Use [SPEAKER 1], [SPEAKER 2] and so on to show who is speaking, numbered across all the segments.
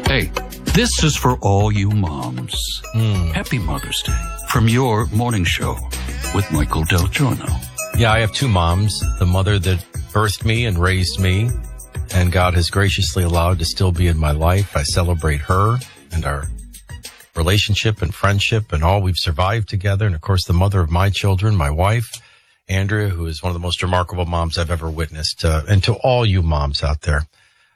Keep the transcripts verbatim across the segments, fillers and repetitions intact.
[SPEAKER 1] Hey, this is for all you moms. Mm. Happy Mother's Day from your morning show with Michael Del Giorno.
[SPEAKER 2] Yeah, I have two moms, the mother that birthed me and raised me, and God has graciously allowed to still be in my life. I celebrate her and our relationship and friendship and all we've survived together. And, of course, the mother of my children, my wife, Andrea, who is one of the most remarkable moms I've ever witnessed. Uh, and to all you moms out there,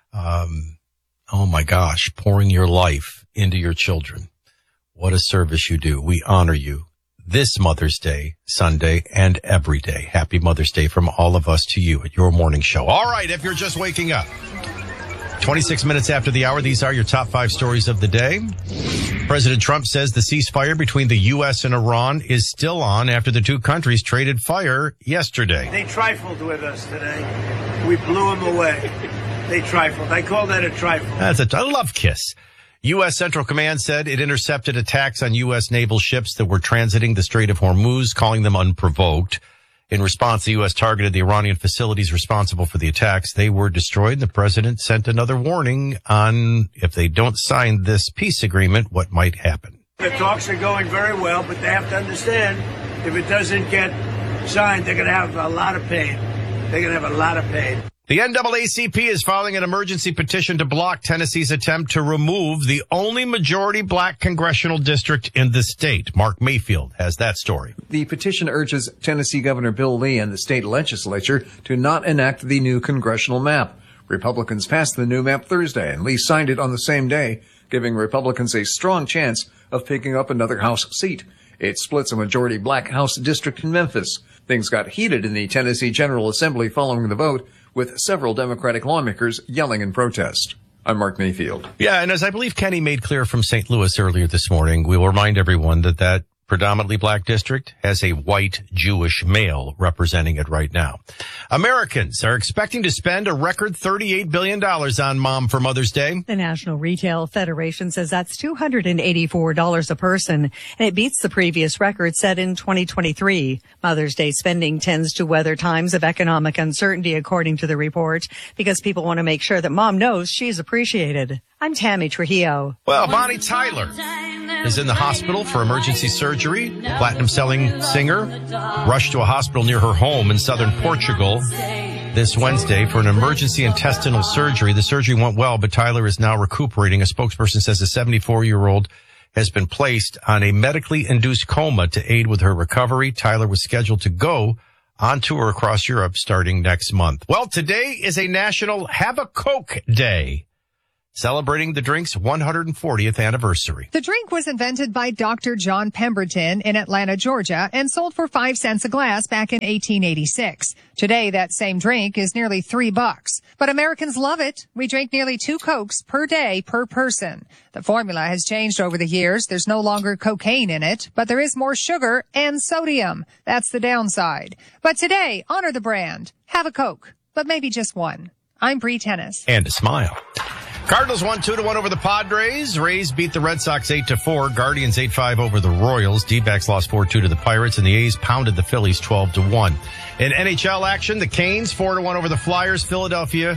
[SPEAKER 2] um, oh, my gosh, pouring your life into your children. What a service you do. We honor you this Mother's Day, Sunday, and every day. Happy Mother's Day from all of us to you at your morning show. All right, if you're just waking up, twenty-six minutes after the hour, these are your top five stories of the day. President Trump says the ceasefire between the U S and Iran is still on after the two countries traded fire yesterday.
[SPEAKER 3] They trifled with us today. We blew them away. They trifled. I call that a trifle.
[SPEAKER 2] That's a, a love kiss. U S. Central Command said it intercepted attacks on U S naval ships that were transiting the Strait of Hormuz, calling them unprovoked. In response, the U S targeted the Iranian facilities responsible for the attacks. They were destroyed. The president sent another warning on if they don't sign this peace agreement, what might happen.
[SPEAKER 3] The talks are going very well, but they have to understand if it doesn't get signed, they're going to have a lot of pain. They're going to have a lot of pain.
[SPEAKER 2] The N double A C P is filing an emergency petition to block Tennessee's attempt to remove the only majority black congressional district in the state. Mark Mayfield has that story.
[SPEAKER 4] The petition urges Tennessee Governor Bill Lee and the state legislature to not enact the new congressional map. Republicans passed the new map Thursday, and Lee signed it on the same day, giving Republicans a strong chance of picking up another House seat. It splits a majority black House district in Memphis. Things got heated in the Tennessee General Assembly following the vote, with several Democratic lawmakers yelling in protest. I'm Mark Mayfield.
[SPEAKER 2] Yeah, and as I believe Kenny made clear from Saint Louis earlier this morning, we will remind everyone that that predominantly black district has a white Jewish male representing it right now. Americans are expecting to spend a record thirty-eight billion dollars on Mom for Mother's Day.
[SPEAKER 5] The National Retail Federation says that's two hundred eighty-four dollars a person, and it beats the previous record set in twenty twenty-three. Mother's Day spending tends to weather times of economic uncertainty, according to the report, because people want to make sure that Mom knows she's appreciated. I'm Tammy Trujillo.
[SPEAKER 2] Well, Bonnie Tyler is in the hospital for emergency surgery. Platinum-selling singer rushed to a hospital near her home in southern Portugal this Wednesday for an emergency intestinal surgery. The surgery went well, but Tyler is now recuperating. A spokesperson says the seventy-four-year-old has been placed on a medically induced coma to aid with her recovery. Tyler was scheduled to go on tour across Europe starting next month. Well, today is a National Have a Coke Day, celebrating the drink's one hundred fortieth anniversary.
[SPEAKER 6] The drink was invented by Doctor John Pemberton in Atlanta, Georgia, and sold for five cents a glass back in eighteen eighty-six. Today, that same drink is nearly three bucks. But Americans love it. We drink nearly two Cokes per day per person. The formula has changed over the years. There's no longer cocaine in it, but there is more sugar and sodium. That's the downside. But today, honor the brand. Have a Coke, but maybe just one. I'm Bree Tennis.
[SPEAKER 2] And a smile. Cardinals won two to one over the Padres. Rays beat the Red Sox eight to four. Guardians eight five over the Royals. D-backs lost four two to the Pirates, and the A's pounded the Phillies twelve to one. In N H L action, the Canes four to one over the Flyers. Philadelphia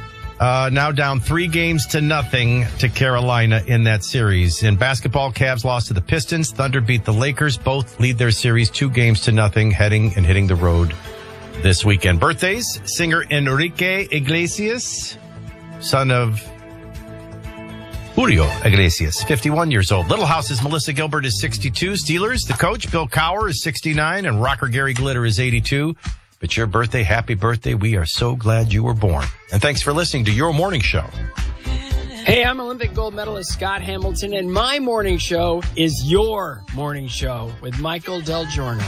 [SPEAKER 2] uh, now down three games to nothing to Carolina in that series. In basketball, Cavs lost to the Pistons. Thunder beat the Lakers. Both lead their series two games to nothing, heading and hitting the road this weekend. Birthdays, singer Enrique Iglesias, son of Julio Iglesias, fifty-one years old. Little House's Melissa Gilbert is sixty-two. Steelers, the coach, Bill Cowher, is sixty-nine, and rocker Gary Glitter is eighty-two. But your birthday, happy birthday. We are so glad you were born. And thanks for listening to Your Morning Show.
[SPEAKER 7] Hey, I'm Olympic gold medalist Scott Hamilton, and my morning show is your morning show with Michael Del Giorno.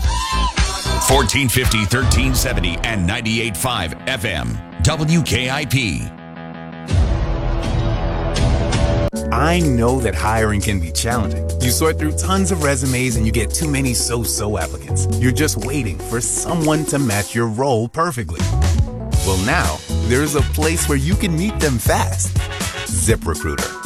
[SPEAKER 8] fourteen fifty, thirteen seventy, and ninety-eight point five F M. W K I P.
[SPEAKER 9] I know that hiring can be challenging. You sort through tons of resumes and you get too many so-so applicants. You're just waiting for someone to match your role perfectly. Well, now, there's a place where you can meet them fast. ZipRecruiter.